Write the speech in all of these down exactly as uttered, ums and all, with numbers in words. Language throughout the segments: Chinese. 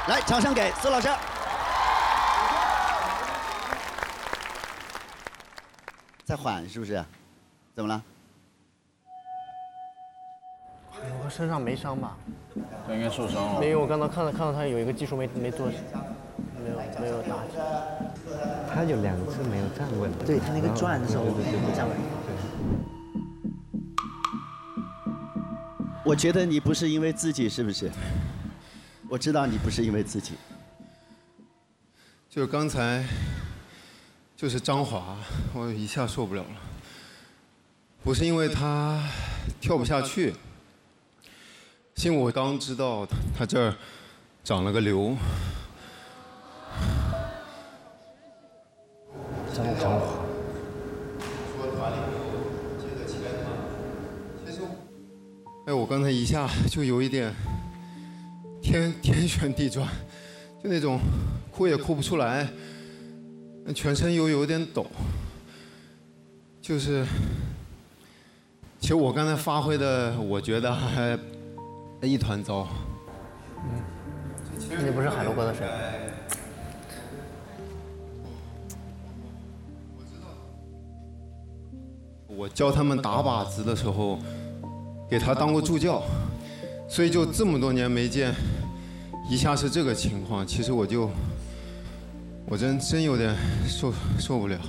来，掌声给苏老师。再缓是不是？怎么了？ 我身上没伤吧？ 他应该受伤了。 没有，我刚才看到看到他有一个技术没没做，没有没有打。 他有两次没有站稳。 对他那个转的时候没站稳。我觉得你不是因为自己，是不是？我知道你不是因为自己。 就是刚才，就是张华，我一下受不了了。不是因为他跳不下去，是因为我刚知道他这儿长了个瘤。 张张华。 说团里没有接着起来团，其实，哎，我刚才一下就有一点天天旋地转，就那种哭也哭不出来，全身又有点抖，就是。其实我刚才发挥的，我觉得还一团糟。 嗯，你不是海陆哥的谁？ 我教他们打靶子的时候，给他当过助教，所以就这么多年没见，一下是这个情况，其实我就，我真真有点受受不了。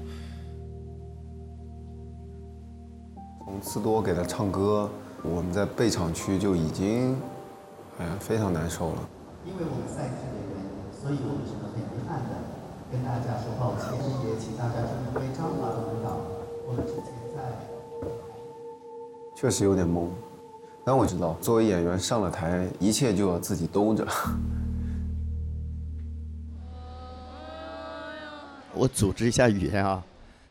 从次多给他唱歌，我们在备场区就已经，哎呀，非常难受了。 因为我们赛制的原因，所以我们只能很遗憾的跟大家说抱歉，也请大家真的为张华领导，我们之前在。 确实有点懵，但我知道，作为演员上了台，一切就要自己兜着。 我组织一下语言啊。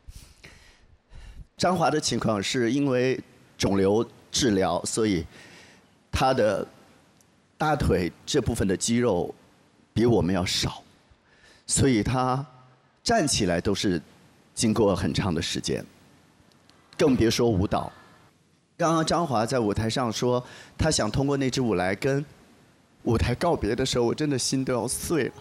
张华的情况是因为肿瘤治疗，所以他的大腿这部分的肌肉比我们要少，所以他站起来都是经过很长的时间，更别说舞蹈。刚刚张华在舞台上说他想通过那支舞来跟舞台告别的时候，我真的心都要碎了。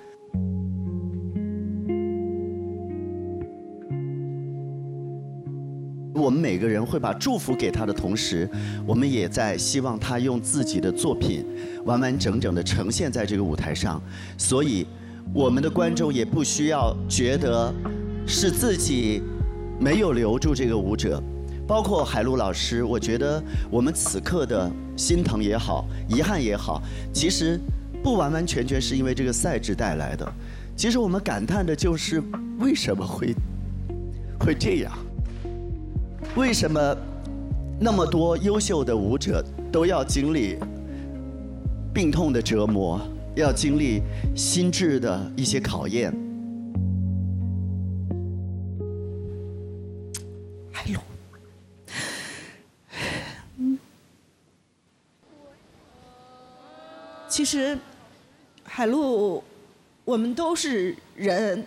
我们每个人会把祝福给他的同时，我们也在希望他用自己的作品完完整整的呈现在这个舞台上。所以，我们的观众也不需要觉得是自己没有留住这个舞者。包括海陆老师，我觉得我们此刻的心疼也好，遗憾也好，其实不完完全全是因为这个赛制带来的。其实我们感叹的就是为什么会会这样。为什么那么多优秀的舞者都要经历病痛的折磨，要经历心智的一些考验？海陆， 嗯，其实海陆，我们都是人。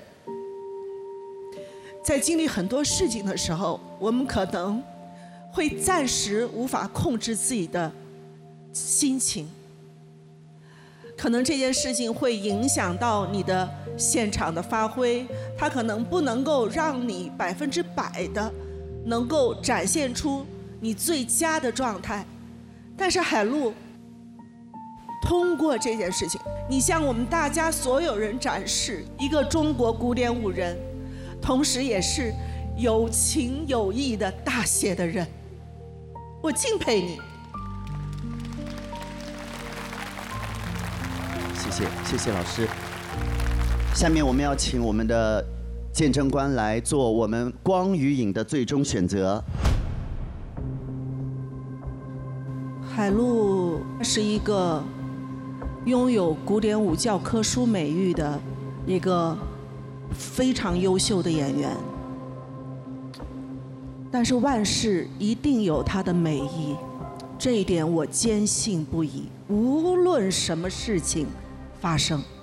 在经历很多事情的时候，我们可能会暂时无法控制自己的心情，可能这件事情会影响到你的现场的发挥，它可能不能够让你百分之百的能够展现出你最佳的状态。但是海陆通过这件事情，你向我们大家所有人展示一个中国古典舞人，同时也是有情有义的大写的人，我敬佩你。 谢谢，谢谢老师。下面我们要请我们的见证官来做我们光与影的最终选择。 海陆是一个拥有古典舞教科书美誉的一个非常优秀的演员，但是万事一定有它的美意，这一点我坚信不疑。无论什么事情发生，